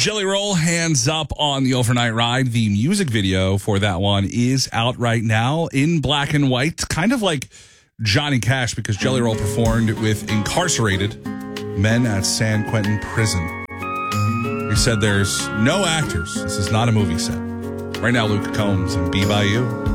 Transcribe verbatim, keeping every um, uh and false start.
Jelly Roll, Hands Up on the Overnight Ride. The music video for that one is out right now in black and white, kind of like Johnny Cash, because Jelly Roll performed with incarcerated men at San Quentin Prison. He said there's no actors. This is not a movie set. Right now, Luke Combs and Be By You.